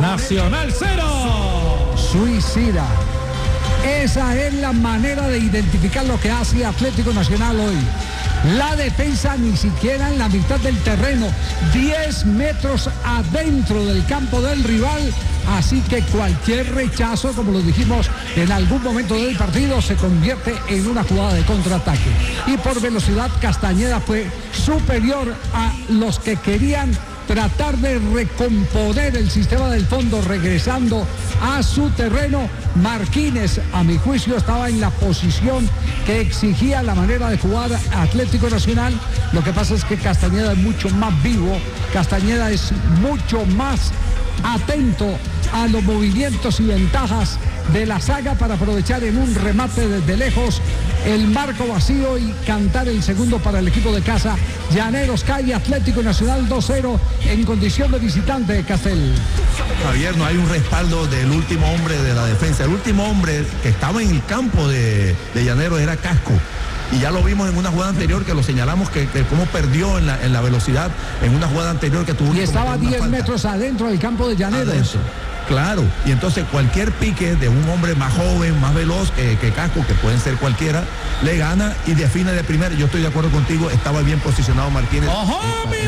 Nacional 0. Suicida. Esa es la manera de identificar lo que hace Atlético Nacional hoy. La defensa ni siquiera en la mitad del terreno, 10 metros adentro del campo del rival, así que cualquier rechazo, como lo dijimos en algún momento del partido, se convierte en una jugada de contraataque. Y por velocidad Castañeda fue superior a los que querían tratar de recomponer el sistema del fondo regresando a su terreno. Marquínez, a mi juicio, estaba en la posición que exigía la manera de jugar Atlético Nacional. Lo que pasa es que Castañeda es mucho más vivo, Castañeda es mucho más atento a los movimientos y ventajas de la saga para aprovechar en un remate desde lejos el marco vacío y cantar el segundo para el equipo de casa. Llaneros cae, Atlético Nacional 2-0 en condición de visitante de Castel. Javier, no hay un respaldo del último hombre de la defensa. El último hombre que estaba en el campo de Llaneros era Casco. Y ya lo vimos en una jugada anterior que lo señalamos que cómo perdió en la velocidad en una jugada anterior que tuvo. Y estaba a 10 metros adentro del campo de Llaneros. Adentro. Claro, y entonces cualquier pique de un hombre más joven, más veloz que Casco, que pueden ser cualquiera, le gana y define de primera. Yo estoy de acuerdo contigo, estaba bien posicionado Martínez. ¡Ojo!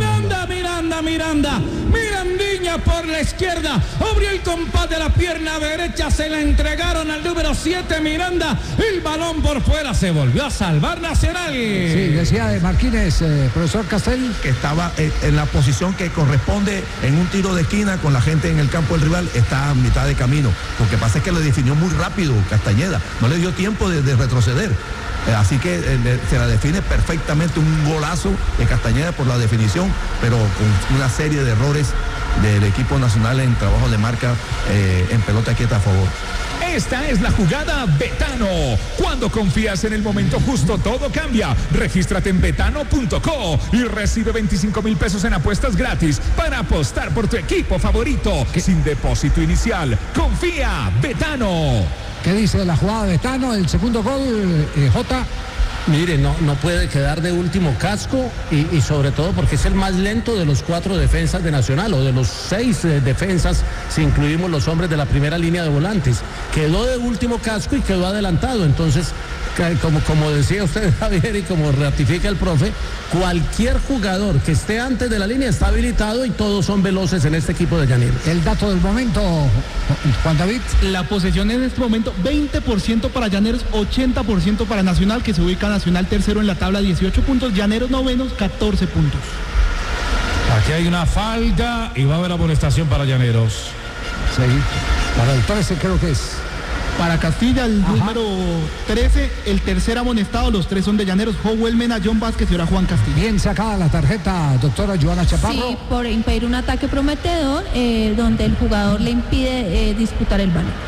Miranda, Mirandiña por la izquierda, abrió el compás de la pierna derecha, se la entregaron al número 7 Miranda, el balón por fuera, se volvió a salvar Nacional. Sí, decía de Marquínez, profesor Castel, que estaba en la posición que corresponde en un tiro de esquina con la gente en el campo del rival, está a mitad de camino. Lo que pasa es que le definió muy rápido Castañeda, no le dio tiempo de retroceder. Así que se la define perfectamente, un golazo de Castañeda por la definición, pero con una serie de errores del equipo nacional en trabajo de marca en pelota quieta a favor. Esta es la jugada Betano. Cuando confías en el momento justo, todo cambia. Regístrate en betano.co y recibe 25,000 pesos en apuestas gratis para apostar por tu equipo favorito. Sin depósito inicial. Confía, Betano. ¿Qué dice la jugada de Betano? El segundo gol, Jota. Mire, no puede quedar de último Casco y sobre todo porque es el más lento de los 4 defensas de Nacional, o de los 6 defensas si incluimos los hombres de la primera línea de volantes. Quedó de último Casco y quedó adelantado. Entonces, como decía usted, Javier, y como ratifica el profe, cualquier jugador que esté antes de la línea está habilitado y todos son veloces en este equipo de Llaneros. El dato del momento, Juan David. La posesión en este momento, 20% para Llaneros, 80% para Nacional, que se ubica Nacional tercero en la tabla, 18 puntos, Llaneros novenos, 14 puntos. Aquí hay una falta y va a haber amonestación para Llaneros. Sí, para el 13 creo que es. Para Castilla, el número 13, el tercer amonestado, los 3 son de Llaneros, Joel Mena, John Vázquez y ahora Juan Castilla. Bien sacada la tarjeta, doctora Joana Chaparro. Sí, por impedir un ataque prometedor, donde el jugador le impide disputar el balón.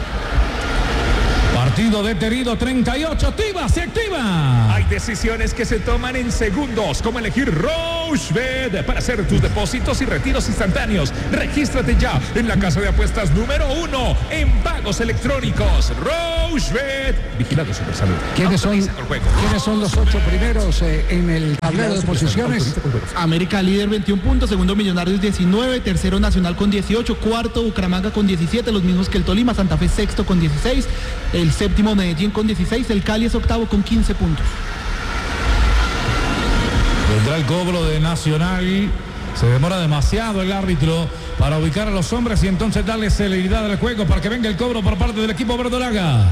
Partido detenido, 38, se activa. Hay decisiones que se toman en segundos, como elegir Rochebet para hacer tus depósitos y retiros instantáneos. Regístrate ya en la casa de apuestas número 1 en pagos electrónicos. Rochebet. Vigilado Supersalud. ¿Quiénes son los 8 primeros en el tablero de posiciones? América líder 21 puntos, segundo Millonarios 19, tercero Nacional con 18, cuarto Bucaramanga con 17, los mismos que el Tolima, Santa Fe sexto con 16, el séptimo Medellín con 16, el Cali es octavo con 15 puntos. Vendrá el cobro de Nacional, se demora demasiado el árbitro para ubicar a los hombres y entonces darle celeridad al juego para que venga el cobro por parte del equipo verdolaga.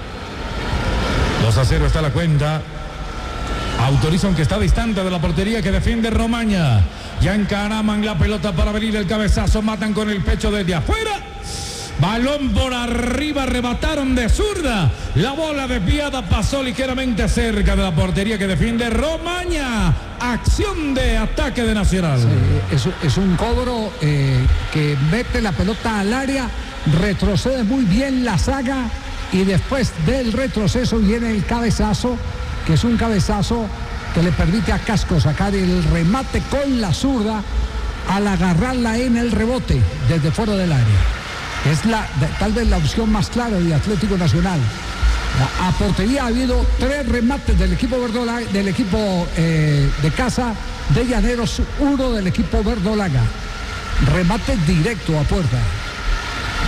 2-0 está la cuenta. Autorizan que está distante de la portería que defiende Romaña. Ya encaraman la pelota para venir el cabezazo, matan con el pecho desde afuera. Balón por arriba, arrebataron de zurda. La bola desviada pasó ligeramente cerca de la portería que defiende Romaña. Acción de ataque de Nacional. Sí, es un cobro que mete la pelota al área, retrocede muy bien la saga y después del retroceso viene el cabezazo, que es un cabezazo que le permite a Casco sacar el remate con la zurda al agarrarla en el rebote desde fuera del área. Es tal vez la opción más clara de Atlético Nacional. A portería ha habido 3 remates del equipo verdolaga, del equipo de casa de Llaneros, 1 del equipo verdolaga. Remate directo a puerta.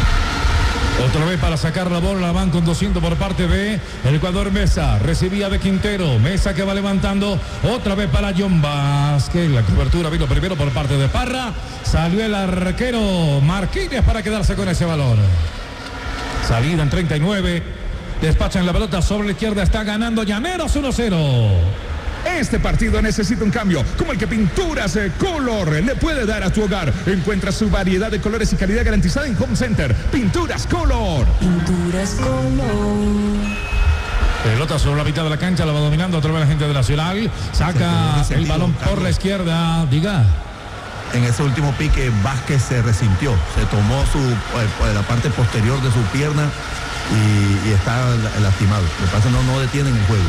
Otra vez para sacar la bola, la van conduciendo por parte de el jugador Mesa. Recibía de Quintero. Mesa que va levantando. Otra vez para John Vázquez. La cobertura vino primero por parte de Parra. Salió el arquero Marquínez para quedarse con ese balón. Salida en 39. Despachan la pelota sobre la izquierda. Está ganando Llaneros 1-0. Este partido necesita un cambio, como el que Pinturas Color le puede dar a tu hogar. Encuentra su variedad de colores y calidad garantizada en Home Center. Pinturas Color. Pinturas Color. Pelota sobre la mitad de la cancha, la va dominando otra vez la gente de Nacional. Saca el balón por la izquierda. Diga. En ese último pique, Vázquez se resintió. Se tomó la parte posterior de su pierna y está lastimado. Lo que pasa es que no detienen el juego.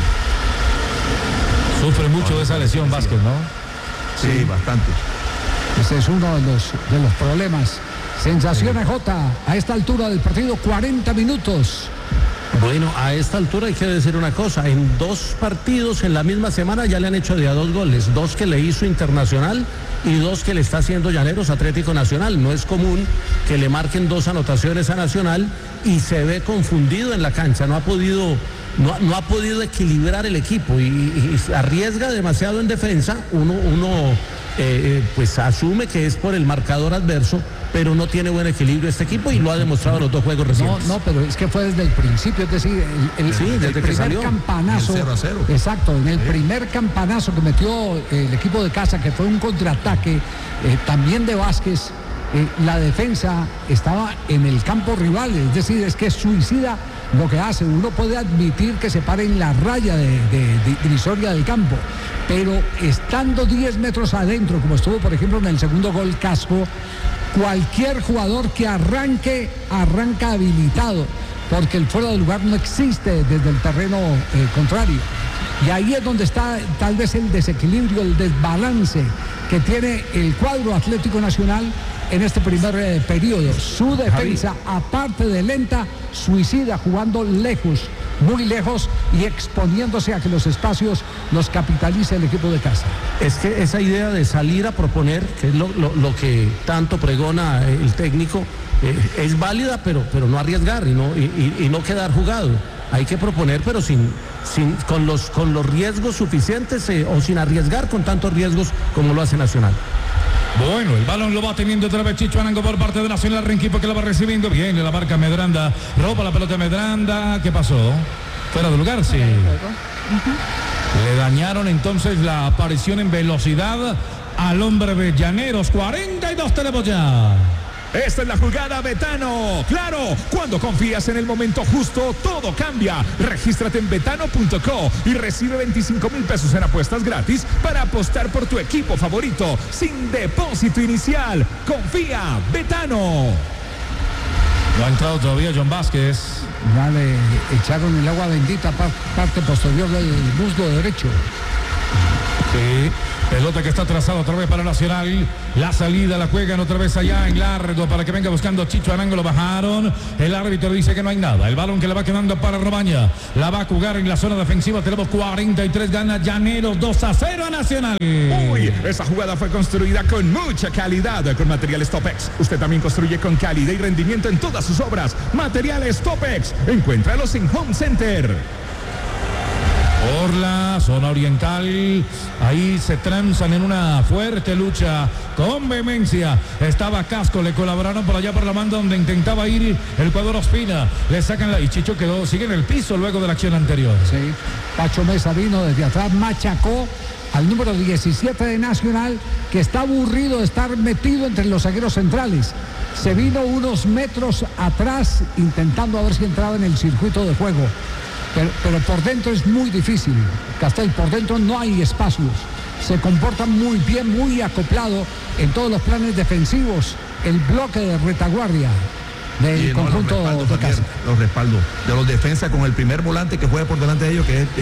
Sufre mucho de esa lesión Vázquez, ¿no? Sí, bastante. Ese es uno de los problemas. Sensaciones, Jota, a esta altura del partido, 40 minutos. Bueno, a esta altura hay que decir una cosa, en 2 partidos en la misma semana ya le han hecho de a 2 goles, 2 que le hizo Internacional y 2 que le está haciendo Llaneros Atlético Nacional. No es común que le marquen 2 anotaciones a Nacional y se ve confundido en la cancha, no ha podido equilibrar el equipo y arriesga demasiado en defensa. Uno pues asume que es por el marcador adverso, pero no tiene buen equilibrio este equipo y lo ha demostrado en los 2 juegos recientes. No, pero es que fue desde el principio, es decir, desde que primer salió. campanazo. 0-0. Exacto, en el primer campanazo que metió el equipo de casa, que fue un contraataque también de Vázquez. La defensa estaba en el campo rival, es decir, es que es suicida lo que hace. Uno puede admitir que se pare en la raya de divisoria del campo, pero estando 10 metros adentro, como estuvo por ejemplo en el segundo gol Casco, cualquier jugador que arranca habilitado, porque el fuera de lugar no existe desde el terreno contrario. Y ahí es donde está tal vez el desequilibrio, el desbalance que tiene el cuadro Atlético Nacional en este primer periodo. Su defensa, aparte de lenta, suicida, jugando lejos, muy lejos y exponiéndose a que los espacios los capitalice el equipo de casa. Es que esa idea de salir a proponer, que es lo que tanto pregona el técnico, es válida, pero no arriesgar y no quedar jugado. Hay que proponer, pero con los riesgos suficientes o sin arriesgar con tantos riesgos como lo hace Nacional. Bueno, el balón lo va teniendo otra vez Chicho Arango por parte de Nacional. Renquipo que la va recibiendo. Viene la marca Medranda. Roba la pelota Medranda. ¿Qué pasó? ¿Fuera de lugar? Sí. Le dañaron entonces la aparición en velocidad al hombre de Llaneros. 42 tenemos ya. Esta es la jugada Betano. Claro, cuando confías en el momento justo, todo cambia. Regístrate en betano.co y recibe 25,000 pesos en apuestas gratis para apostar por tu equipo favorito sin depósito inicial. Confía, Betano. No ha entrado todavía John Vázquez. Ya le echaron el agua bendita parte posterior del muslo derecho. Sí. Pelota que está trazada otra vez para Nacional. La salida la juegan otra vez allá en largo para que venga buscando Chicho Arango. Lo bajaron. El árbitro dice que no hay nada. El balón que le va quedando para Romaña. La va a jugar en la zona defensiva. Tenemos 43. Gana Llaneros 2-0 a Nacional. Uy, esa jugada fue construida con mucha calidad con materiales Topex. Usted también construye con calidad y rendimiento en todas sus obras. Materiales Topex. Encuéntralos en Home Center. Por la zona oriental, ahí se transan en una fuerte lucha con vehemencia. Estaba Casco, le colaboraron por allá por la banda donde intentaba ir el jugador Ospina. Le sacan y Chicho sigue en el piso luego de la acción anterior. Sí, Pacho Mesa vino desde atrás, machacó al número 17 de Nacional, que está aburrido de estar metido entre los zagueros centrales. Se vino unos metros atrás intentando a ver si entraba en el circuito de juego. Pero por dentro es muy difícil, Castel, por dentro no hay espacios. Se comporta muy bien, muy acoplado en todos los planes defensivos. El bloque de retaguardia del conjunto de casa. Los respaldos de los defensas con el primer volante que juega por delante de ellos, que es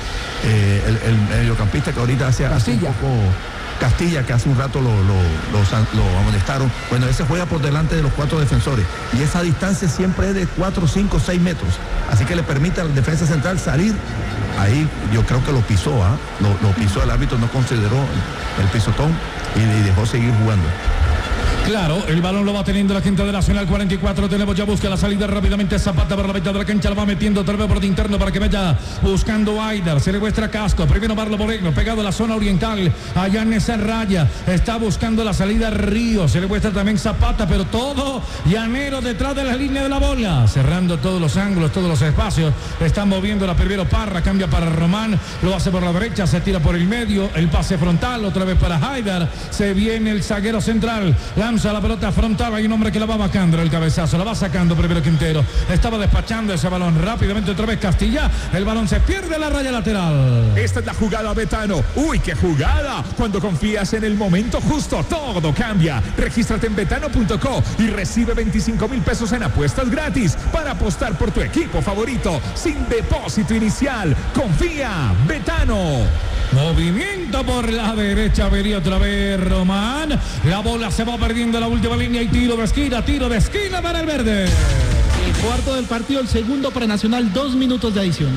el mediocampista que ahorita hace un poco Castilla, que hace un rato lo amonestaron. Bueno, ese juega por delante de los 4 defensores y esa distancia siempre es de 4, 5, 6 metros, así que le permite al defensa central salir. Ahí yo creo que lo pisó, lo pisó, el árbitro no consideró el pisotón y dejó seguir jugando. Claro, el balón lo va teniendo la gente de Nacional 44. Tenemos ya, busca la salida rápidamente. Zapata por la mitad de la cancha, la va metiendo otra vez por el interno para que vaya buscando Aidar. Se le muestra Casco. Primero Marlo Moreno, pegado a la zona oriental. Allá en esa raya está buscando la salida Río. Se le muestra también Zapata, pero todo Llanero detrás de la línea de la bola. Cerrando todos los ángulos, todos los espacios. Están moviendo la primero Parra, cambia para Román. Lo hace por la derecha, se tira por el medio. El pase frontal, otra vez para Aidar. Se viene el zaguero central. Lanza la pelota frontal, hay un hombre que la va bajando, el cabezazo, la va sacando primero Quintero, estaba despachando ese balón rápidamente otra vez Castilla, el balón se pierde en la raya lateral. Esta es la jugada, Betano. ¡Uy, qué jugada! Cuando confías en el momento justo, todo cambia. Regístrate en betano.co y recibe 25,000 pesos en apuestas gratis para apostar por tu equipo favorito, sin depósito inicial. Confía, Betano. Movimiento por la derecha, vería otra vez Román. La bola se va perdiendo en la última línea y tiro de esquina para el verde. El cuarto del partido, el segundo para Nacional, 2 minutos de adición.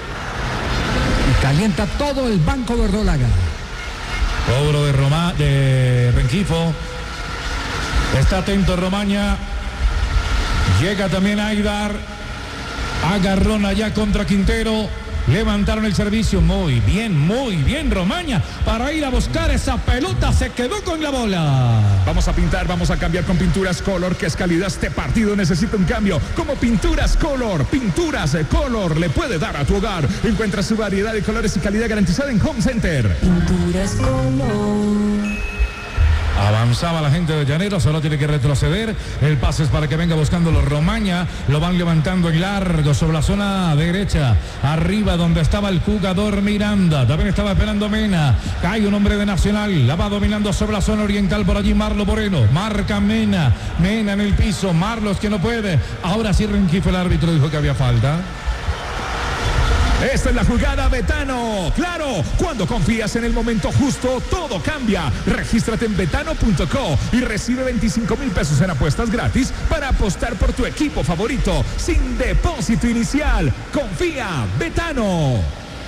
Y calienta todo el banco verdolaga. Cobro de Román, de Rengifo. Está atento Romaña. Llega también Aidar. Agarrón allá contra Quintero. Levantaron el servicio, muy bien Romaña, para ir a buscar esa pelota, se quedó con la bola. Vamos a pintar, vamos a cambiar con Pinturas Color, que es calidad. Este partido necesita un cambio, como Pinturas Color. Pinturas Color le puede dar a tu hogar. Encuentra su variedad de colores y calidad garantizada en Home Center. Pinturas Color. Avanzaba la gente de Llanero, solo tiene que retroceder. El pase es para que venga buscando los Romaña. Lo van levantando en largo sobre la zona derecha. Arriba donde estaba el jugador Miranda. También estaba esperando Mena. Cae un hombre de Nacional. La va dominando sobre la zona oriental. Por allí Marlo Moreno. Marca Mena. Mena en el piso. Marlos que no puede. Ahora sí Rengifo, el árbitro, dijo que había falta. Esta es la jugada, Betano. Claro, cuando confías en el momento justo, todo cambia. Regístrate en betano.co y recibe 25,000 pesos en apuestas gratis para apostar por tu equipo favorito, sin depósito inicial. Confía, Betano.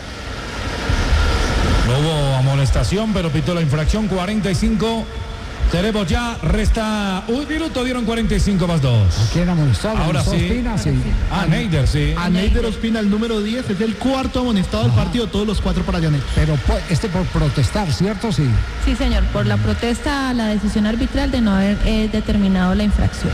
No hubo amonestación, pero pitó la infracción. 45. Tenemos ya, resta un minuto, dieron 45 más 2. ¿A quién amonestado? Ahora sí. Ospina, sí. A Neider, sí. A Neider Ospina, el número 10, es el cuarto amonestado del partido, todos los 4 para Llanero. Pero por protestar, ¿cierto? Sí. Sí, señor, por la protesta a la decisión arbitral de no haber determinado la infracción.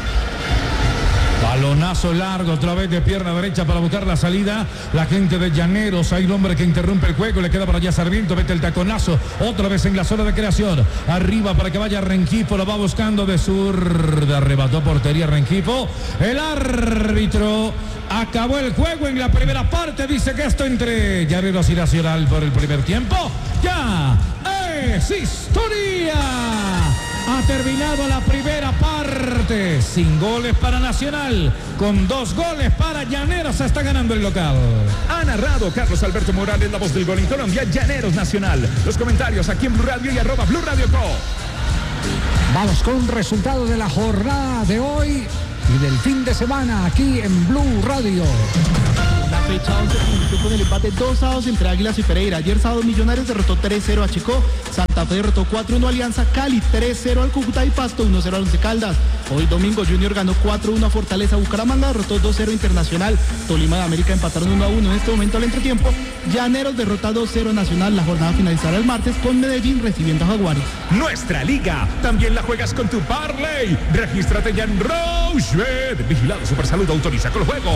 Balonazo largo, otra vez de pierna derecha para buscar la salida. La gente de Llaneros, hay un hombre que interrumpe el juego, le queda para allá Sarmiento, mete el taconazo, otra vez en la zona de creación. Arriba para que vaya Rengifo, lo va buscando de zurda, arrebató portería Rengifo. El árbitro acabó el juego en la primera parte, dice que esto entre Llaneros y Nacional por el primer tiempo ya es historia. Ha terminado la primera parte, sin goles para Nacional, con 2 goles para Llaneros, se está ganando el local. Ha narrado Carlos Alberto Morales, la voz del gol en Colombia, Llaneros Nacional. Los comentarios aquí en Blue Radio y @Blue Radio Co. Vamos con resultados de la jornada de hoy y del fin de semana aquí en Blue Radio. La fecha 11 finalizó con el empate 2-2 entre Águilas y Pereira. Ayer sábado Millonarios derrotó 3-0 a Chicó. Santa Fe derrotó 4-1 a Alianza. Cali 3-0 al Cúcuta y Pasto 1-0 a Once Caldas. Hoy domingo Junior ganó 4-1 a Fortaleza. Bucaramanga derrotó 2-0 Internacional. Tolima de América empataron 1-1 en este momento al entretiempo. Llaneros derrota 2-0 Nacional. La jornada finalizará el martes con Medellín recibiendo a Jaguares. Nuestra liga también la juegas con tu Parley. Regístrate ya en Rochebet. Vigilado Supersalud, autoriza con el juego.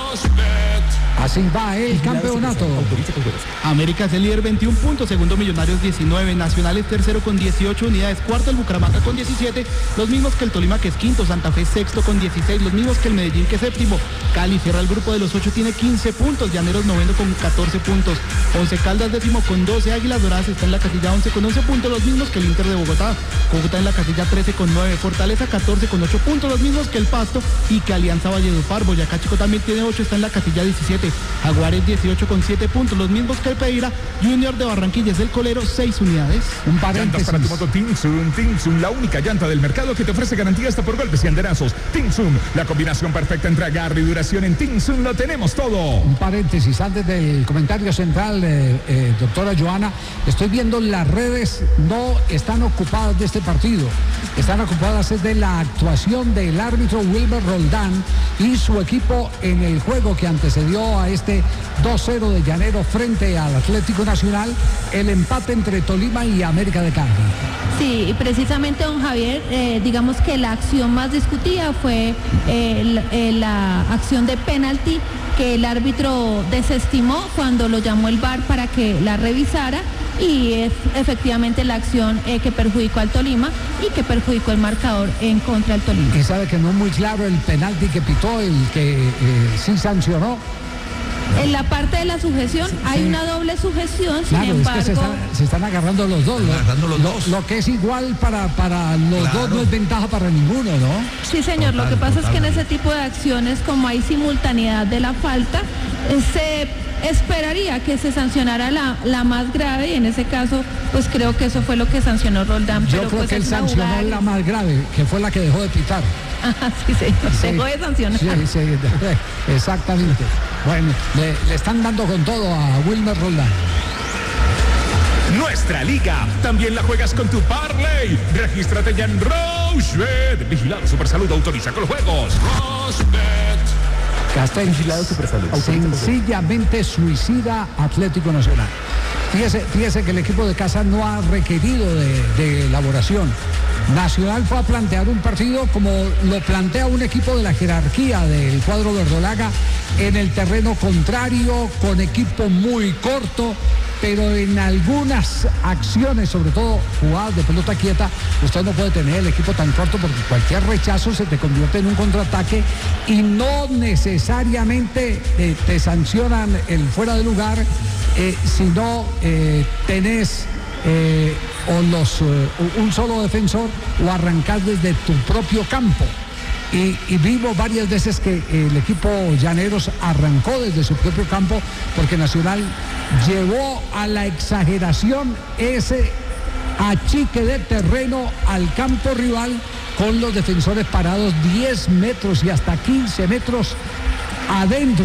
Así va el campeonato. América es el líder 21 puntos, segundo Millonarios 19, Nacional es tercero con 18 unidades, cuarto el Bucaramanga con 17, los mismos que el Tolima que es quinto, Santa Fe sexto con 16, los mismos que el Medellín que es séptimo, Cali cierra el grupo de los 8, tiene 15 puntos, Llaneros noveno con 14 puntos, Once Caldas décimo con 12, Águilas Doradas está en la casilla 11 con 11 puntos, los mismos que el Inter de Bogotá, Cúcuta en la casilla 13 con 9, Fortaleza 14 con 8 puntos, los mismos que el Pasto y que Alianza Valledupar, Boyacá Chico también tiene 8, está en la casilla 17. 17. Jaguares 18 con 7 puntos, los mismos que el Pereira. Junior de Barranquilla es el colero, 6 unidades. Un Llantas paréntesis. para tu moto Tinsum. Tinsum, la única llanta del mercado que te ofrece garantía hasta por golpes y andenazos. Tinsum, la combinación perfecta entre agarre y duración. En Tinsum lo tenemos todo. Un paréntesis antes del comentario central, doctora Joana. Estoy viendo las redes no están ocupadas de este partido, están ocupadas de la actuación del árbitro Wilmer Roldán y su equipo en el juego que antecedió a este 2-0 de Llanero frente al Atlético Nacional, el empate entre Tolima y América de Cali. Sí, y precisamente, don Javier, digamos que la acción más discutida fue la acción de penalti que el árbitro desestimó cuando lo llamó el VAR para que la revisara, y es efectivamente la acción que perjudicó al Tolima y que perjudicó el marcador en contra del Tolima. Y sabe que no es muy claro el penalti que pitó, el que sí sancionó. En la parte de la sujeción hay una doble sujeción, sin Claro, embargo... es que se están agarrando los dos. Lo que es igual para los dos no es ventaja para ninguno, ¿no? Sí, señor, lo que pasa es que en ese tipo de acciones, como hay simultaneidad de la falta, se esperaría que se sancionara la más grave, y en ese caso, pues creo que eso fue lo que sancionó Roldán. Yo pero creo pues que él es una sancionó jugada... la más grave, que fue la que dejó de pitar. Sí, dejó de sancionar. Sí, exactamente. Bueno, le están dando con todo a Wilmer Roldán. Nuestra liga también la juegas con tu Parley. Regístrate ya en Rochebet. Vigilado Supersalud, autoriza con los juegos. Rochebet. Castells, sencillamente suicida Atlético Nacional. Fíjese que el equipo de casa no ha requerido de elaboración. Nacional fue a plantear un partido como lo plantea un equipo de la jerarquía del cuadro verdolaga, en el terreno contrario, con equipo muy corto, pero en algunas acciones, sobre todo jugadas de pelota quieta, usted no puede tener el equipo tan corto, porque cualquier rechazo se te convierte en un contraataque y no necesariamente te sancionan el fuera de lugar, si no tenés un solo defensor o arrancar desde tu propio campo. Y vimos varias veces que el equipo Llaneros arrancó desde su propio campo, porque Nacional llevó a la exageración ese achique de terreno al campo rival, con los defensores parados 10 metros y hasta 15 metros adentro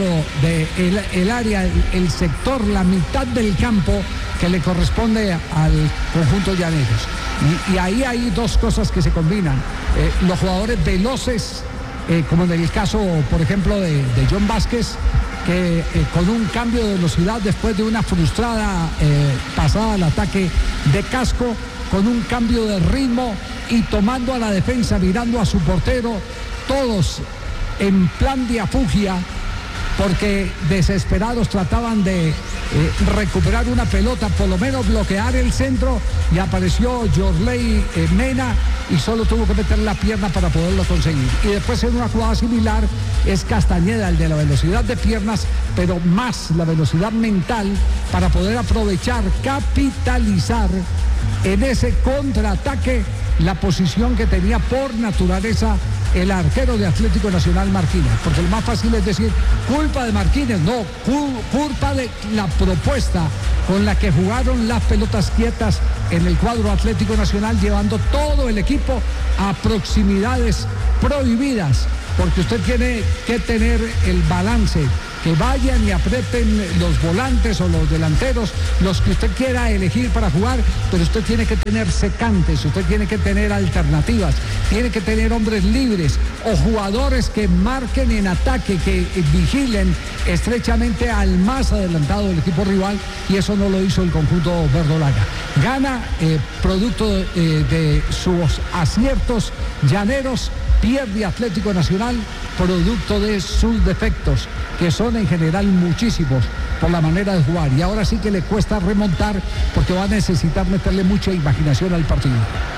del área, el sector, la mitad del campo que le corresponde al conjunto Llaneros. Y ahí hay dos cosas que se combinan. Los jugadores veloces, como en el caso, por ejemplo, de John Vázquez, que con un cambio de velocidad después de una frustrada pasada al ataque de Casco, con un cambio de ritmo y tomando a la defensa, mirando a su portero, todos en plan de afugia, porque desesperados trataban de recuperar una pelota, por lo menos bloquear el centro, y apareció Jorley Mena y solo tuvo que meter la pierna para poderlo conseguir. Y después, en una jugada similar, es Castañeda, el de la velocidad de piernas, pero más la velocidad mental, para poder aprovechar, capitalizar en ese contraataque la posición que tenía por naturaleza el arquero de Atlético Nacional, Martínez. Porque lo más fácil es decir, culpa de Martínez. No, culpa de la propuesta con la que jugaron las pelotas quietas en el cuadro Atlético Nacional, llevando todo el equipo a proximidades prohibidas. Porque usted tiene que tener el balance, que vayan y aprieten los volantes o los delanteros, los que usted quiera elegir para jugar, pero usted tiene que tener secantes, usted tiene que tener alternativas, tiene que tener hombres libres o jugadores que marquen en ataque, que vigilen estrechamente al más adelantado del equipo rival, y eso no lo hizo el conjunto verdolaga. Gana producto de sus aciertos Llaneros, pierde Atlético Nacional producto de sus defectos, que son en general muchísimos por la manera de jugar, y ahora sí que le cuesta remontar, porque va a necesitar meterle mucha imaginación al partido.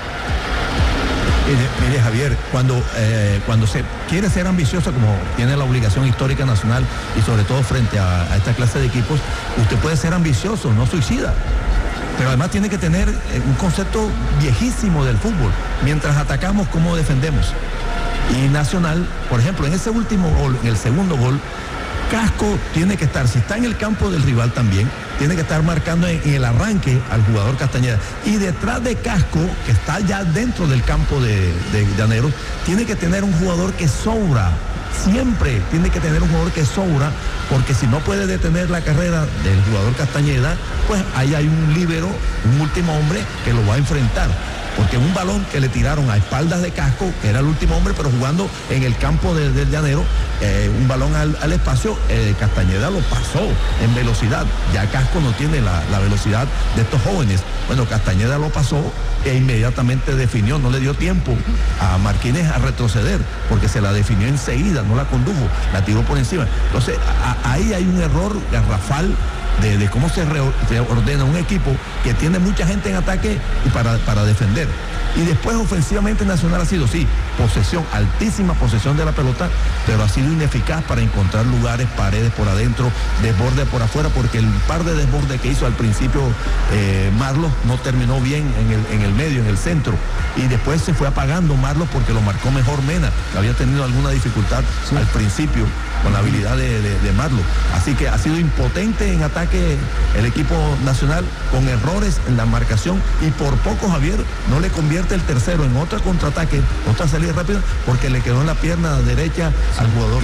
Mire, Javier, cuando se quiere ser ambicioso, como tiene la obligación histórica nacional, y sobre todo frente a esta clase de equipos, usted puede ser ambicioso, no suicida. Pero además tiene que tener un concepto viejísimo del fútbol. Mientras atacamos, ¿cómo defendemos? Y Nacional, por ejemplo, en ese último gol, en el segundo gol, Casco tiene que estar, si está en el campo del rival también, tiene que estar marcando en el arranque al jugador Castañeda. Y detrás de Casco, que está ya dentro del campo de Llaneros, tiene que tener un jugador que sobra. Siempre tiene que tener un jugador que sobra, porque si no puede detener la carrera del jugador Castañeda, pues ahí hay un líbero, un último hombre que lo va a enfrentar. Porque un balón que le tiraron a espaldas de Casco, que era el último hombre, pero jugando en el campo del Llanero, un balón al espacio, Castañeda lo pasó en velocidad. Ya Casco no tiene la velocidad de estos jóvenes. Bueno, Castañeda lo pasó e inmediatamente definió, no le dio tiempo a Martínez a retroceder, porque se la definió enseguida, no la condujo, la tiró por encima. Entonces, ahí hay un error garrafal de cómo se ordena un equipo que tiene mucha gente en ataque y para defender. Y después ofensivamente Nacional ha sido, sí, posesión, altísima posesión de la pelota, pero ha sido ineficaz para encontrar lugares, paredes por adentro, desborde por afuera, porque el par de desbordes que hizo al principio Marlos no terminó bien en el medio, en el centro, y después se fue apagando Marlos porque lo marcó mejor Mena, que había tenido alguna dificultad al principio con la habilidad de Marlos. Así que ha sido impotente en ataque el equipo nacional, con errores en la marcación, y por poco Javier no le convierte el tercero en otra contraataque, otra salida rápida, porque le quedó en la pierna derecha al jugador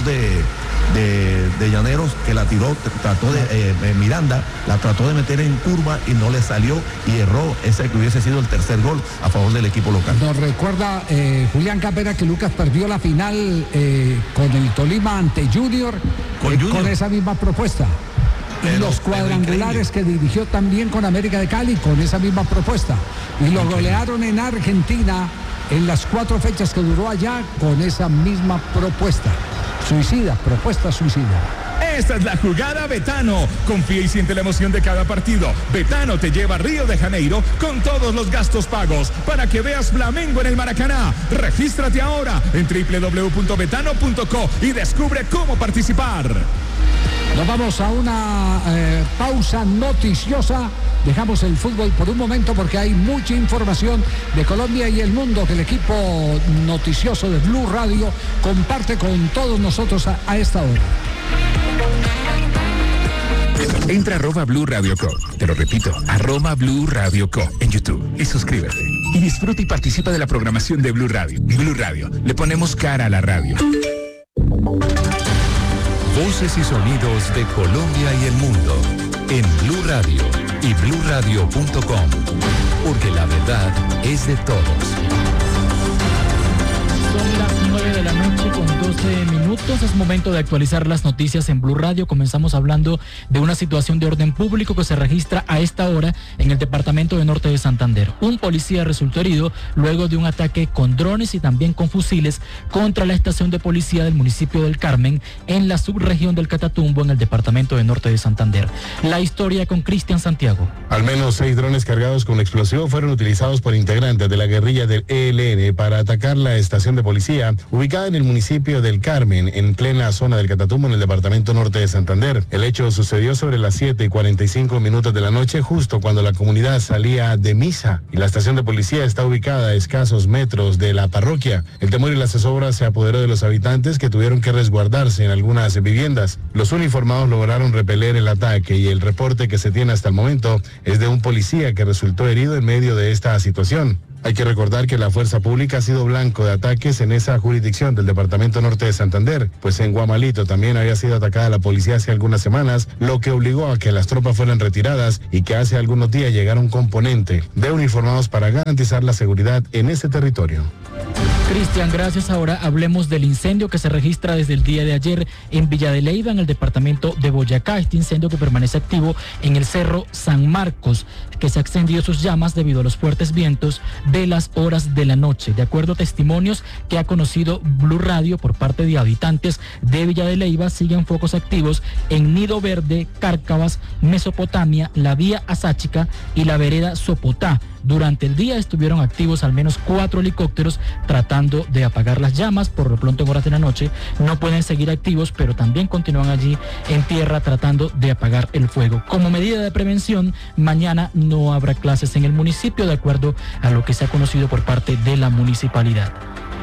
de Llaneros, que la tiró, trató de Miranda, la trató de meter en curva y no le salió, y erró ese que hubiese sido el tercer gol a favor del equipo local. Nos recuerda Julián Capera que Lucas perdió la final con el Tolima ante Junior, con esa misma propuesta. Y los cuadrangulares que dirigió también con América de Cali, con esa misma propuesta. Y lo golearon en Argentina en las 4 fechas que duró allá con esa misma propuesta. Propuesta suicida. Esta es la jugada Betano. Confía y siente la emoción de cada partido. Betano te lleva a Río de Janeiro con todos los gastos pagos para que veas Flamengo en el Maracaná. Regístrate ahora en www.betano.co y descubre cómo participar. Nos vamos a una pausa noticiosa. Dejamos el fútbol por un momento porque hay mucha información de Colombia y el mundo que el equipo noticioso de Blue Radio comparte con todos nosotros a esta hora. Entra a @Blue Radio Co. Te lo repito, @Blue Radio Co. en YouTube y suscríbete. Y disfruta y participa de la programación de Blue Radio. Blue Radio, le ponemos cara a la radio. Voces y sonidos de Colombia y el mundo en Blue Radio y BlueRadio.com, porque la verdad es de todos. Son las 9 de la noche con 12 minutos. Es momento de actualizar las noticias en Blue Radio. Comenzamos hablando de una situación de orden público que se registra a esta hora en el departamento de Norte de Santander. Un policía resultó herido luego de un ataque con drones y también con fusiles contra la estación de policía del municipio del Carmen en la subregión del Catatumbo en el departamento de Norte de Santander. La historia con Cristian Santiago. Al menos 6 drones cargados con explosivo fueron utilizados por integrantes de la guerrilla del ELN para atacar la estación de policía ubicada en el municipio del Carmen, en plena zona del Catatumbo, en el departamento Norte de Santander. El hecho sucedió sobre las 7:45 de la noche, justo cuando la comunidad salía de misa, y la estación de policía está ubicada a escasos metros de la parroquia. El temor y la zozobra se apoderó de los habitantes, que tuvieron que resguardarse en algunas viviendas. Los uniformados lograron repeler el ataque, y el reporte que se tiene hasta el momento es de un policía que resultó herido en medio de esta situación. Hay que recordar que la fuerza pública ha sido blanco de ataques en esa jurisdicción del departamento Norte de Santander, pues en Guamalito también había sido atacada la policía hace algunas semanas, lo que obligó a que las tropas fueran retiradas y que hace algunos días llegara un componente de uniformados para garantizar la seguridad en ese territorio. Cristian, gracias. Ahora hablemos del incendio que se registra desde el día de ayer en Villa de Leyva, en el departamento de Boyacá. Este incendio que permanece activo en el Cerro San Marcos, que se ha extendido sus llamas debido a los fuertes vientos de las horas de la noche. De acuerdo a testimonios que ha conocido Blue Radio por parte de habitantes de Villa de Leyva, siguen focos activos en Nido Verde, Cárcavas, Mesopotamia, la vía Asáchica y la vereda Sopotá. Durante el día estuvieron activos al menos 4 helicópteros tratando de apagar las llamas. Por lo pronto, en horas de la noche no pueden seguir activos, pero también continúan allí en tierra tratando de apagar el fuego. Como medida de prevención, mañana no habrá clases en el municipio, de acuerdo a lo que se ha conocido por parte de la municipalidad.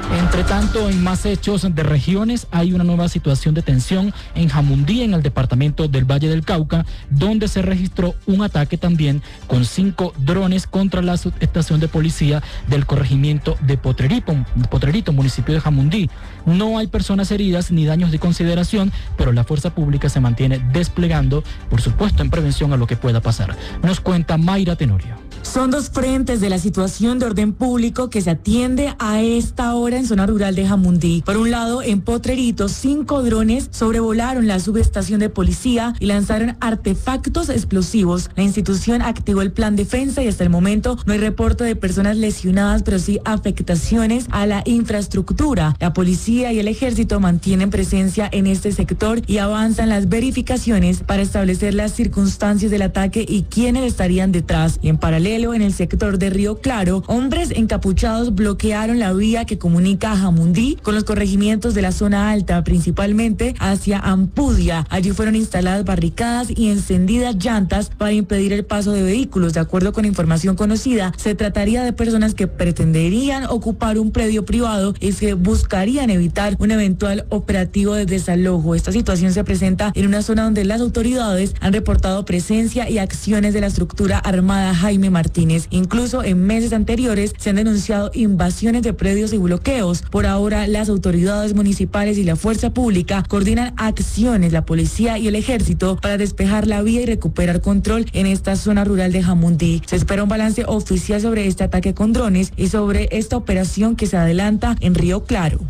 Entre tanto, en más hechos de regiones, hay una nueva situación de tensión en Jamundí, en el departamento del Valle del Cauca, donde se registró un ataque también con 5 drones contra la estación de policía del corregimiento de Potrerito, municipio de Jamundí. No hay personas heridas ni daños de consideración, pero la fuerza pública se mantiene desplegando, por supuesto, en prevención a lo que pueda pasar. Nos cuenta Mayra Tenorio. Son dos frentes de la situación de orden público que se atiende a esta hora en zona rural de Jamundí. Por un lado, en Potrerito, 5 drones sobrevolaron la subestación de policía y lanzaron artefactos explosivos. La institución activó el plan defensa y hasta el momento no hay reporte de personas lesionadas, pero sí afectaciones a la infraestructura. La policía y el ejército mantienen presencia en este sector y avanzan las verificaciones para establecer las circunstancias del ataque y quiénes estarían detrás. Y en paralelo, en el sector de Río Claro, hombres encapuchados bloquearon la vía que comunica a Jamundí con los corregimientos de la zona alta, principalmente hacia Ampudia. Allí fueron instaladas barricadas y encendidas llantas para impedir el paso de vehículos. De acuerdo con información conocida, se trataría de personas que pretenderían ocupar un predio privado y se buscarían evitar un eventual operativo de desalojo. Esta situación se presenta en una zona donde las autoridades han reportado presencia y acciones de la estructura armada Jaime Martínez. Incluso en meses anteriores se han denunciado invasiones de predios y bloqueos. Por ahora, las autoridades municipales y la fuerza pública coordinan acciones, la policía y el ejército, para despejar la vía y recuperar control en esta zona rural de Jamundí. Se espera un balance oficial sobre este ataque con drones y sobre esta operación que se adelanta en Río Claro.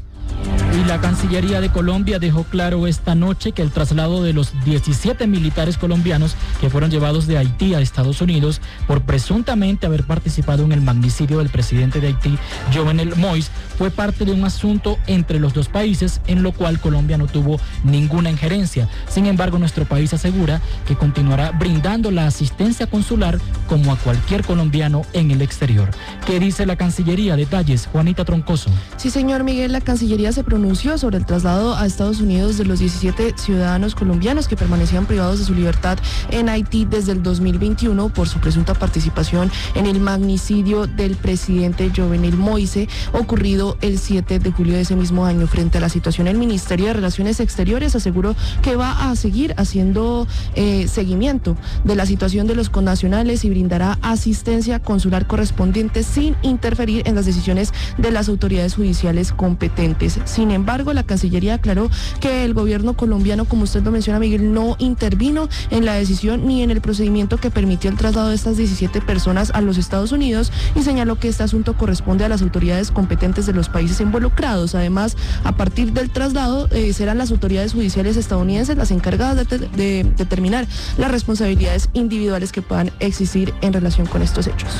Y la Cancillería de Colombia dejó claro esta noche que el traslado de los 17 militares colombianos que fueron llevados de Haití a Estados Unidos por presuntamente haber participado en el magnicidio del presidente de Haití, Jovenel Moïse, fue parte de un asunto entre los dos países en lo cual Colombia no tuvo ninguna injerencia. Sin embargo, nuestro país asegura que continuará brindando la asistencia consular como a cualquier colombiano en el exterior. ¿Qué dice la Cancillería? Detalles, Juanita Troncoso. Sí, señor Miguel, la Cancillería se pronunció sobre el traslado a Estados Unidos de los 17 ciudadanos colombianos que permanecían privados de su libertad en Haití desde el 2021 por su presunta participación en el magnicidio del presidente Jovenel Moïse, ocurrido el 7 de julio de ese mismo año. Frente a la situación, el Ministerio de Relaciones Exteriores aseguró que va a seguir haciendo seguimiento de la situación de los connacionales y brindará asistencia consular correspondiente sin interferir en las decisiones de las autoridades judiciales competentes. Sin embargo, la Cancillería aclaró que el gobierno colombiano, como usted lo menciona, Miguel, no intervino en la decisión ni en el procedimiento que permitió el traslado de estas 17 personas a los Estados Unidos y señaló que este asunto corresponde a las autoridades competentes de los países involucrados. Además, a partir del traslado, serán las autoridades judiciales estadounidenses las encargadas de determinar las responsabilidades individuales que puedan existir en relación con estos hechos.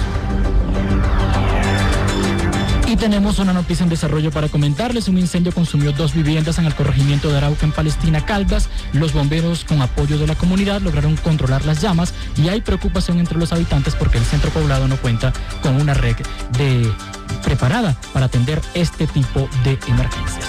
Y tenemos una noticia en desarrollo para comentarles. Un incendio consumió 2 viviendas en el corregimiento de Arauca, en Palestina, Caldas. Los bomberos, con apoyo de la comunidad, lograron controlar las llamas y hay preocupación entre los habitantes porque el centro poblado no cuenta con una red preparada para atender este tipo de emergencias.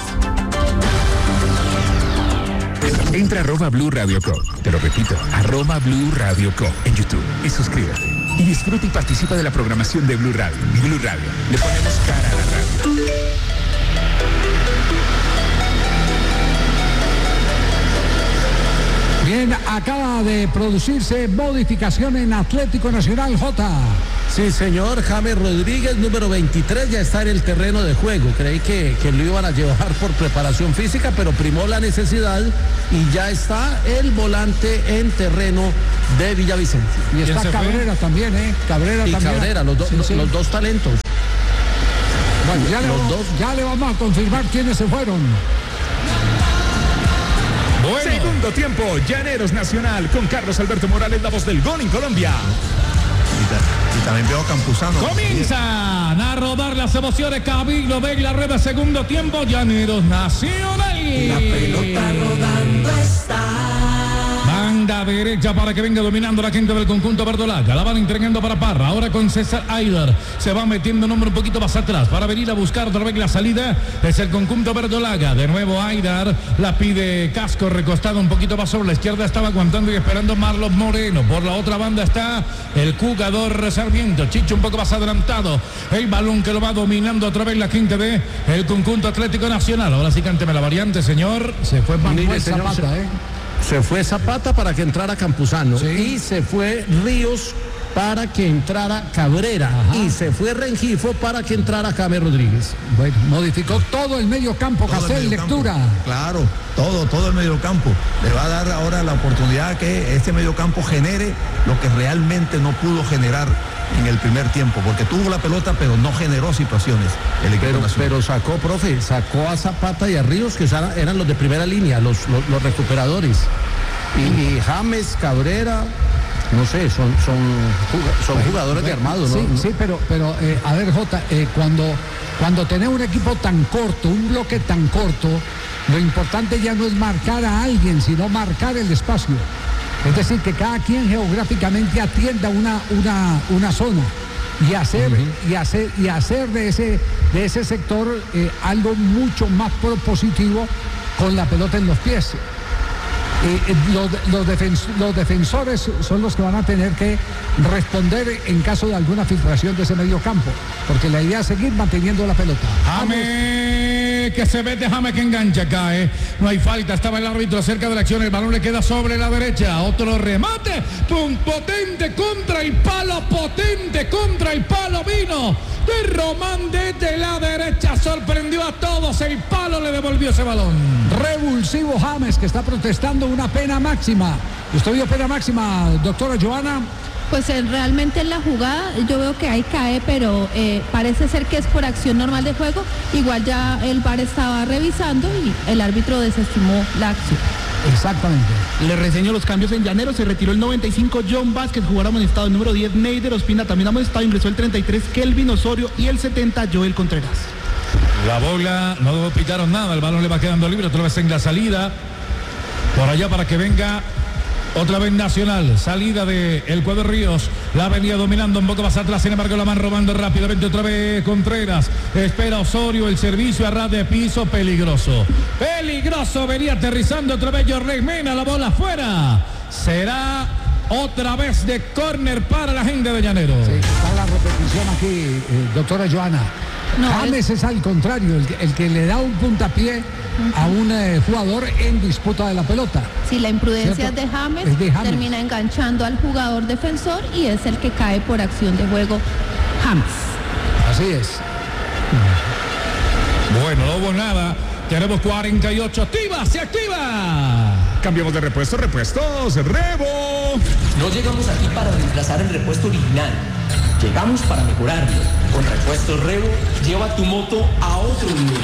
Entra a @Blue Radio Co. Te lo repito, @Blue Radio Co. en YouTube y suscríbete. Y disfruta y participa de la programación de Blue Radio. Blue Radio, le ponemos cara a la radio. Bien, acaba de producirse modificación en Atlético Nacional, J. Sí, señor, James Rodríguez, número 23, ya está en el terreno de juego. Creí que lo iban a llevar por preparación física, pero primó la necesidad y ya está el volante en terreno de Villavicencio. Y está Cabrera también, Cabrera y también. Cabrera, los dos talentos. Bueno, ya le vamos a confirmar quiénes se fueron. Bueno. Segundo tiempo, Llaneros Nacional con Carlos Alberto Morales, la voz del gol en Colombia. Y también veo a Campuzano. Comienzan a rodar las emociones. Camilo Vegla Reba, segundo tiempo, Llaneros Nacional. La pelota rodando está. Manda derecha para que venga dominando la gente del conjunto verdolaga. La van entregando para Parra. Ahora con César Aidar. Se va metiendo un hombre un poquito más atrás para venir a buscar otra vez la salida. Es el conjunto verdolaga. De nuevo Aidar. La pide Casco recostado un poquito más sobre la izquierda. Estaba aguantando y esperando Marlon Moreno. Por la otra banda está el jugador Sarmiento. Chicho un poco más adelantado. El balón que lo va dominando otra vez la gente de el conjunto Atlético Nacional. Ahora sí cánteme la variante, señor. Se fue Manuel Zapata, Se fue Zapata para que entrara Campuzano. Sí. Y se fue Ríos para que entrara Cabrera. Ajá. Y se fue Rengifo para que entrara James Rodríguez. Bueno, modificó todo el medio campo, hacer lectura. Claro, todo el medio campo. Le va a dar ahora la oportunidad que este medio campo genere lo que realmente no pudo generar en el primer tiempo, porque tuvo la pelota pero no generó situaciones el equipo nacional. Pero sacó a Zapata y a Ríos, que eran los de primera línea, los recuperadores. Y James, Cabrera, no sé, son jugadores de armado, ¿no? Sí, pero a ver, Jota, cuando tenés un equipo tan corto, un bloque tan corto, lo importante ya no es marcar a alguien, sino marcar el espacio. Es decir, que cada quien geográficamente atienda una zona y hacer de ese sector algo mucho más propositivo con la pelota en los pies. Los defensores son los que van a tener que responder en caso de alguna filtración de ese medio campo, porque la idea es seguir manteniendo la pelota. James, que se mete, James que engancha, cae, no hay falta, estaba el árbitro cerca de la acción, el balón le queda sobre la derecha, otro remate, potente contra el palo, vino de Román desde la derecha, sorprendió a todos, el palo le devolvió ese balón. Revulsivo James, que está protestando una pena máxima. ¿Usted vio pena máxima, doctora Joana? Pues realmente en la jugada yo veo que ahí cae, pero parece ser que es por acción normal de juego. Igual ya el VAR estaba revisando y el árbitro desestimó la acción. Exactamente. Le reseño los cambios en Llanero. Se retiró el 95 John Vázquez, jugador amonestado. El número 10 Neider Ospina también amonestado. Ingresó el 33 Kelvin Osorio y el 70 Joel Contreras. La bola, no pitaron nada, el balón le va quedando libre otra vez en la salida. Por allá para que venga otra vez Nacional, salida de el cuadro Ríos, la venía dominando un poco más atrás, sin embargo la van robando rápidamente otra vez Contreras, espera Osorio, el servicio a ras de piso, peligroso, venía aterrizando otra vez Jorge Mena, la bola afuera, será otra vez de córner para la gente de Llanero. Sí, está la repetición aquí, doctora Joana. No, James es al contrario, el que le da un puntapié a un jugador en disputa de la pelota. Sí, la imprudencia de James termina enganchando al jugador defensor y es el que cae por acción de juego James. Así es. Bueno, no hubo nada. Tenemos 48. Se activa. Cambiamos de repuestos, Revo. No llegamos aquí para reemplazar el repuesto original. Llegamos para mejorarlo. Con Repuestos Revo, lleva tu moto a otro nivel.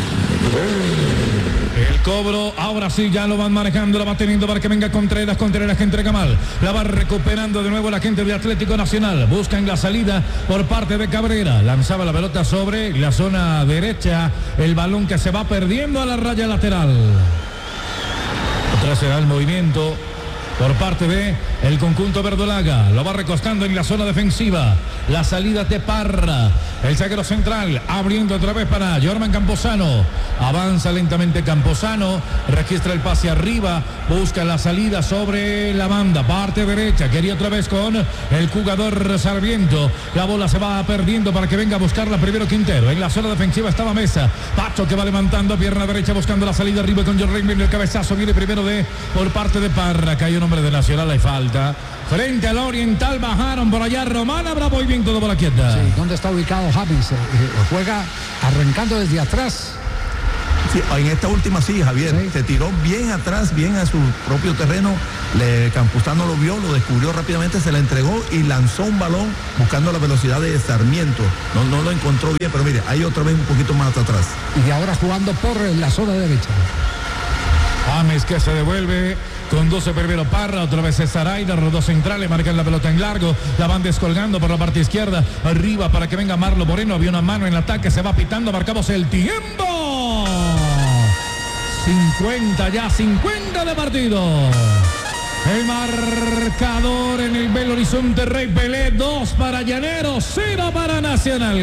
El cobro, ahora sí, ya lo van manejando, lo va teniendo para que venga Contreras que entrega mal. La va recuperando de nuevo la gente de Atlético Nacional. Buscan la salida por parte de Cabrera. Lanzaba la pelota sobre la zona derecha. El balón que se va perdiendo a la raya lateral. Otra será el movimiento por parte de el conjunto verdolaga. Lo va recostando en la zona defensiva. La salida de Parra. El zaguero central abriendo otra vez para Jorman Camposano. Avanza lentamente Camposano. Registra el pase arriba. Busca la salida sobre la banda. Parte derecha. Quería otra vez con el jugador Sarmiento. La bola se va perdiendo para que venga a buscarla primero Quintero. En la zona defensiva estaba Mesa. Pacho que va levantando. Pierna derecha buscando la salida arriba con John Raymond. El cabezazo viene primero por parte de Parra. Cae un hombre de Nacional. Hay falta. Frente al Oriental bajaron por allá Román, habrá movimiento de bola quieta. Sí, ¿dónde está ubicado James? Juega arrancando desde atrás. Sí, en esta última sí, Javier, sí. Se tiró bien atrás, bien a su propio terreno. Campuzano lo vio, lo descubrió rápidamente, se le entregó y lanzó un balón buscando la velocidad de Sarmiento. No lo encontró bien, pero mire, ahí otra vez un poquito más atrás. Y ahora jugando por la zona derecha. James que se devuelve, conduce primero Parra, otra vez César Aidar, los dos centrales marcan la pelota en largo, la van descolgando por la parte izquierda, arriba para que venga Marlon Moreno, había una mano en el ataque, se va pitando, marcamos el tiempo. 50 de partido. El marcador en el Belo Horizonte Rey Pelé, 2 para Llaneros, 0 para Nacional.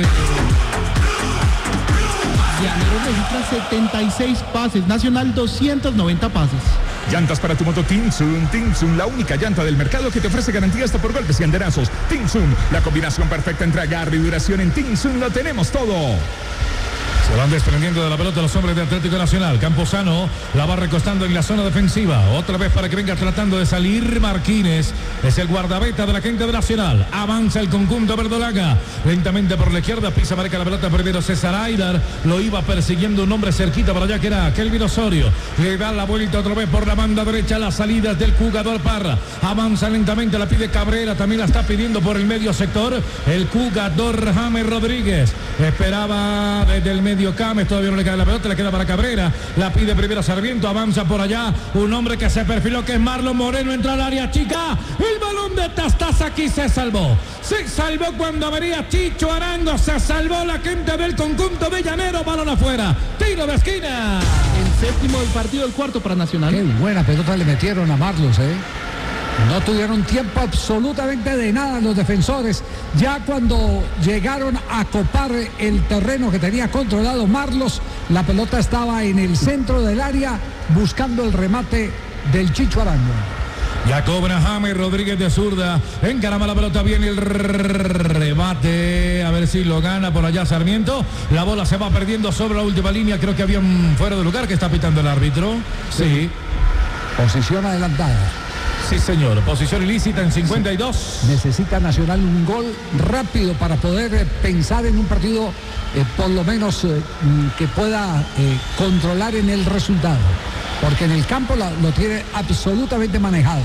Llaneros registra 76 pases, Nacional 290 pases. Llantas para tu moto Tinsun. Tinsun, la única llanta del mercado que te ofrece garantía hasta por golpes y andenazos. Tinsun, la combinación perfecta entre agarre y duración. En Tinsun lo tenemos todo. Se van desprendiendo de la pelota los hombres de Atlético Nacional. Camposano la va recostando en la zona defensiva. Otra vez para que venga tratando de salir Marquínez. Es el guardaveta de la gente de Nacional. Avanza el conjunto verdolaga. Lentamente por la izquierda. Pisa, marca la pelota primero César Aidar. Lo iba persiguiendo un hombre cerquita para allá que era Kelvin Osorio. Le da la vuelta otra vez por la banda derecha. Las salidas del jugador Parra. Avanza lentamente. La pide Cabrera. También la está pidiendo por el medio sector. El jugador James Rodríguez. Esperaba desde el medio Cames, todavía no le cae la pelota, le queda para Cabrera, la pide primero Sarmiento, avanza por allá, un hombre que se perfiló que es Marlon Moreno, entra al área chica, el balón de Tastaza aquí se salvó cuando venía Chicho Arango, se salvó la gente del conjunto de Llanero, balón afuera, tiro de esquina. El séptimo del partido, el cuarto para Nacional. Qué buena pelota le metieron a Marlos, No tuvieron tiempo absolutamente de nada los defensores. Ya cuando llegaron a copar el terreno que tenía controlado Marlos, la pelota estaba en el centro del área buscando el remate del Chicho Arango. Ya cobra James Rodríguez de zurda. Encarama la pelota, viene el remate. A ver si lo gana por allá Sarmiento. La bola se va perdiendo sobre la última línea. Creo que había un fuera de lugar que está pitando el árbitro. Sí. Posición adelantada. Sí, señor. Posición ilícita en 52. Necesita Nacional un gol rápido para poder pensar en un partido por lo menos que pueda controlar en el resultado. Porque en el campo lo tiene absolutamente manejado.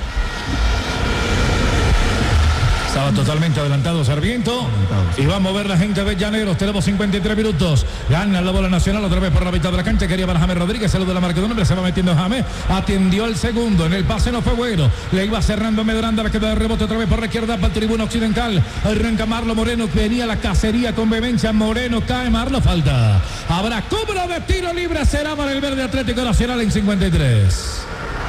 Estaba totalmente adelantado Sarmiento. Y va a mover la gente de Llaneros. Tenemos 53 minutos. Gana la bola Nacional otra vez por la mitad de la cancha. Quería para James Rodríguez. Saludo de la marca de un hombre. Se va metiendo James. Atendió el segundo. En el pase no fue bueno. Le iba cerrando Medranda. La queda de rebote otra vez por la izquierda para el tribuna occidental. Arranca Marlo Moreno. Venía la cacería con vehemencia. Moreno cae. Marlo falta. Habrá cobro de tiro libre. Será para el verde Atlético Nacional en 53.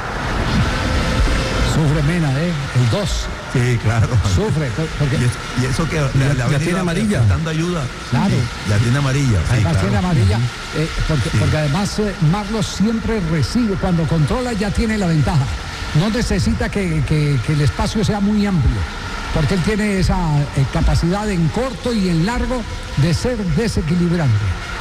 Sufre Mena, el 2. Sí, claro. Sufre. Porque y eso que ya tiene amarilla. Dando ayuda. Claro. Sí, ya tiene amarilla. Sí, además claro. tiene amarilla. Porque además Marlos siempre recibe. Cuando controla ya tiene la ventaja. No necesita que el espacio sea muy amplio. Porque él tiene esa capacidad en corto y en largo de ser desequilibrante.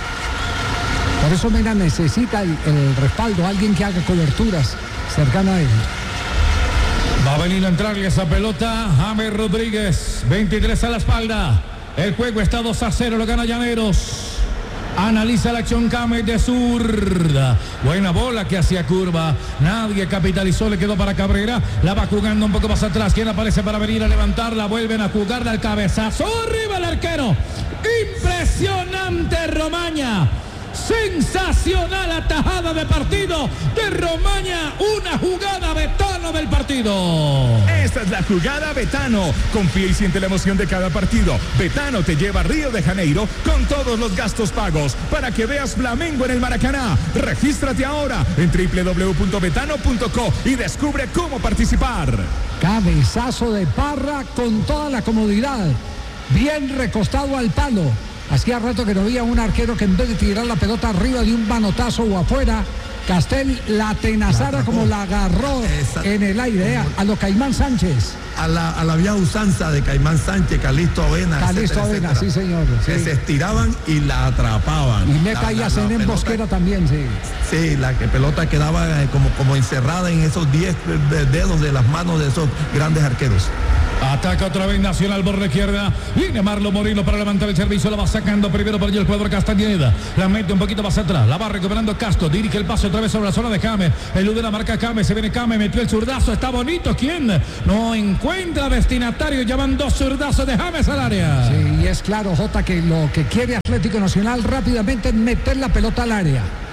Por eso Mena necesita el respaldo. Alguien que haga coberturas cercana a él. Va a venir a entrarle esa pelota James Rodríguez, 23 a la espalda. El juego está 2-0, lo gana Llaneros. Analiza la acción James de zurda. Buena bola que hacía curva. Nadie capitalizó, le quedó para Cabrera. La va jugando un poco más atrás. ¿Quién aparece para venir a levantarla? Vuelven a jugarla al cabezazo. Arriba el arquero. Impresionante Romaña. Sensacional atajada de partido de Romaña, una jugada Betano del partido. Esta es la jugada Betano. Confía y siente la emoción de cada partido. Betano te lleva a Río de Janeiro con todos los gastos pagos para que veas Flamengo en el Maracaná. Regístrate ahora en www.betano.co y descubre cómo participar. Cabezazo de Parra con toda la comodidad. Bien recostado al palo. Hacía rato que no había un arquero que en vez de tirar la pelota arriba de un manotazo o afuera, Castel la atenazara como la agarró en el aire, a lo Caimán Sánchez. A la vieja usanza de Caimán Sánchez, Calixto Avena. Calixto Avena, sí señor. Sí. Que se estiraban y la atrapaban. Y meta y hacen en Bosquera también, sí. Sí, la pelota quedaba como encerrada en esos 10 dedos de las manos de esos grandes arqueros. Ataca otra vez Nacional por la izquierda. Viene Marlon Moreno para levantar el servicio. La va sacando primero por allí el jugador Castañeda. La mete un poquito más atrás. La va recuperando Casco. Dirige el pase otra vez sobre la zona de James. Elude la marca James. Se viene James. Metió el zurdazo. Está bonito. ¿Quién? No encuentra destinatario. Llevan 2 zurdazos de James al área. Sí, y es claro, Jota, que lo que quiere Atlético Nacional rápidamente es meter la pelota al área.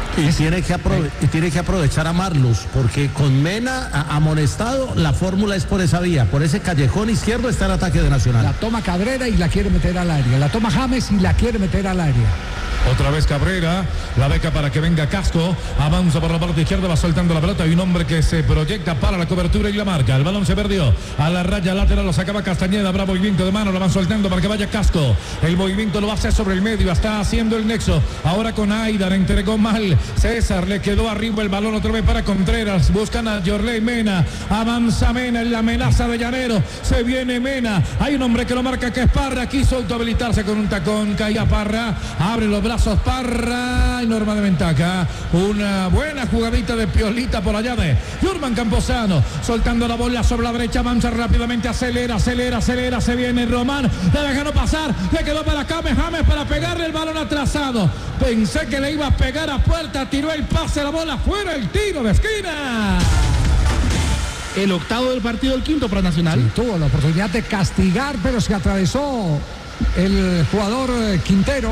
Y tiene que aprovechar a Marlos, porque con Mena amonestado, la fórmula es por esa vía, por ese callejón izquierdo está el ataque de Nacional. La toma Cabrera y la quiere meter al área, la toma James y la quiere meter al área. Otra vez Cabrera, la beca para que venga Casco, avanza por la parte izquierda, va soltando la pelota, hay un hombre que se proyecta para la cobertura y la marca, el balón se perdió, a la raya lateral lo sacaba Castañeda, habrá movimiento de mano, lo van soltando para que vaya Casco, el movimiento lo va a hacer sobre el medio, está haciendo el nexo, ahora con Aidar, entregó mal, César le quedó arriba el balón otra vez para Contreras, buscan a Yorley Mena, avanza Mena en la amenaza de Llanero, se viene Mena, hay un hombre que lo marca que es Parra, quiso autohabilitarse con un tacón, caía Parra, abre los brazos Parra y Norma de Ventaca, una buena jugadita de Piolita por allá de Jurman Camposano, soltando la bola sobre la derecha, avanza rápidamente, acelera, se viene Román, le dejaron pasar, le quedó para James para pegarle el balón atrasado, pensé que le iba a pegar a puerta, tiró el pase, la bola fuera, el tiro de esquina. El octavo del partido, el quinto para Nacional. Sí, tuvo la oportunidad de castigar, pero se atravesó el jugador Quintero.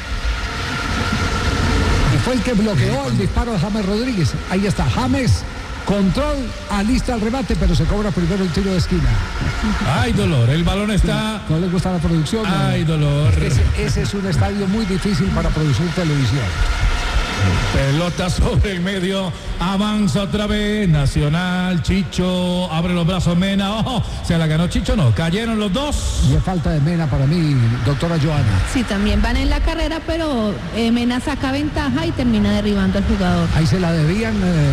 Y fue el que bloqueó el disparo de James Rodríguez. Ahí está, James, control, alista el remate, pero se cobra primero el tiro de esquina. Ay, dolor, el balón está... ¿No le gusta la producción? Ay, dolor. Ese es un estadio muy difícil para producir televisión. Pelota sobre el medio, avanza otra vez Nacional, Chicho, abre los brazos Mena, ojo, se la ganó Chicho, no, cayeron los dos. Y es falta de Mena para mí, doctora Joana. Sí, también van en la carrera, pero Mena saca ventaja y termina derribando al jugador. Ahí se la debían.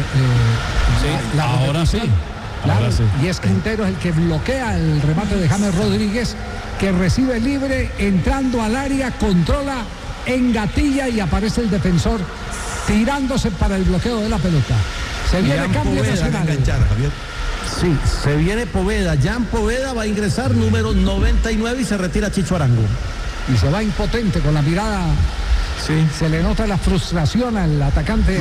Sí, ahora sí. Claro, ahora sí. Y es Quintero el que bloquea el remate de James Rodríguez, que recibe libre, entrando al área, controla, engatilla y aparece el defensor tirándose para el bloqueo de la pelota. Se viene cambio nacional. Sí, se viene Poveda. Jan Poveda va a ingresar número 99 y se retira Chicho Arango. Y se va impotente con la mirada. Sí. Se le nota la frustración al atacante.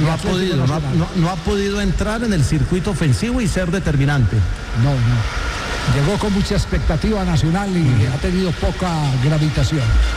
No ha podido entrar en el circuito ofensivo y ser determinante. No. Llegó con mucha expectativa Nacional y ha tenido poca gravitación.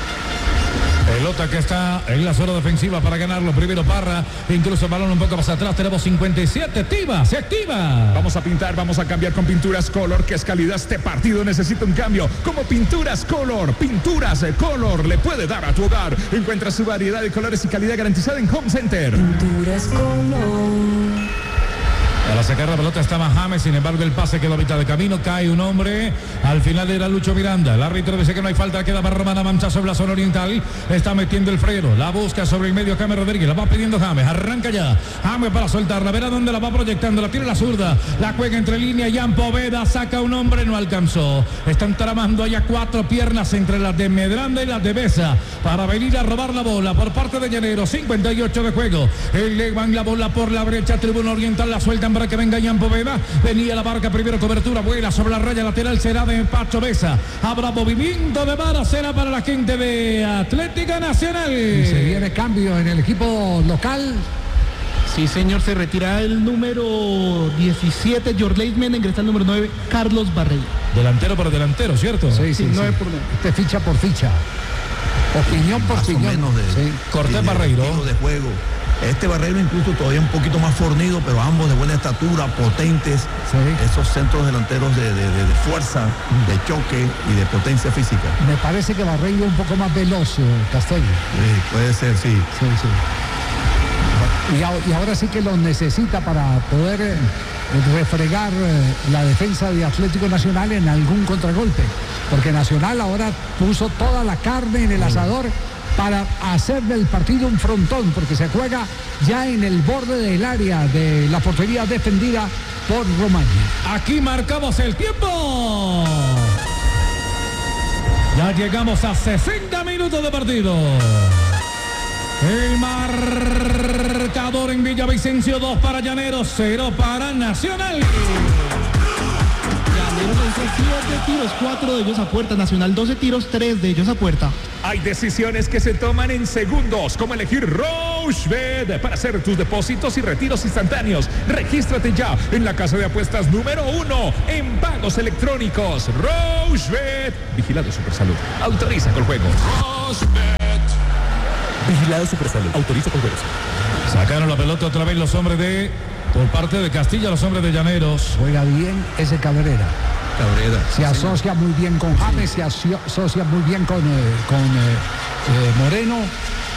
Pelota que está en la zona defensiva para ganarlo. Primero Parra, incluso el balón un poco más atrás. Tenemos 57. Se activa. Vamos a pintar, vamos a cambiar con Pinturas Color, que es calidad. Este partido necesita un cambio. Como Pinturas Color. Pinturas Color le puede dar a tu hogar. Encuentra su variedad de colores y calidad garantizada en Home Center. Pinturas Color. Para sacar la pelota estaba James, sin embargo el pase quedó a mitad de camino, cae un hombre, al final era Lucho Miranda, el árbitro dice que no hay falta, queda para Román, avanza sobre la zona oriental, está metiendo el freno, la busca sobre el medio James Rodríguez, la va pidiendo James, arranca ya, James para soltarla, verá dónde la va proyectando, la tiene la zurda, la juega entre línea, Jan Poveda saca un hombre, no alcanzó, están tramando allá 4 piernas entre las de Medranda y las de Besa, para venir a robar la bola por parte de Llanero, 58 de juego, elevan la bola por la brecha, tribuna oriental, la sueltan para que venga Jan Poveda, venía la barca, primero cobertura, vuela sobre la raya lateral, será de Pacho Besa, habrá movimiento de vara, será para la gente de Atlética Nacional. Y se viene cambio en el equipo local. Sí, señor, se retira el número 17, Yorley Mena, ingresa el número 9, Carlos Barreiro. Delantero por delantero, ¿cierto? Sí, 9 por 9. Este ficha por ficha. Opinión por más opinión. o menos Cortés Barreiro. De juego. Este Barreiro incluso todavía un poquito más fornido, pero ambos de buena estatura, potentes. Sí. Esos centros delanteros de fuerza, de choque y de potencia física. Me parece que Barreiro un poco más veloz, Castello. Puede ser, sí. Y ahora sí que lo necesita para poder refregar la defensa de Atlético Nacional en algún contragolpe. Porque Nacional ahora puso toda la carne en el asador para hacer del partido un frontón, porque se juega ya en el borde del área de la portería defendida por Romaña. Aquí marcamos el tiempo. Ya llegamos a 60 minutos de partido. El marcador en Villavicencio, 2 para Llaneros, 0 para Nacional. Llaneros hizo 7 tiros, 4 de ellos a puerta. Nacional 12 tiros, 3 de ellos a puerta. Hay decisiones que se toman en segundos, como elegir Rochebet para hacer tus depósitos y retiros instantáneos. Regístrate ya en la casa de apuestas número 1 en pagos electrónicos. Rochebet. Vigilado Supersalud. Autoriza con juegos. Vigilado Supersalud. Autoriza con juegos. Sacaron la pelota otra vez los hombres por parte de Castilla, los hombres de Llaneros. Juega bien ese Cabrera. Se asocia muy bien con James, se asocia muy bien con Moreno.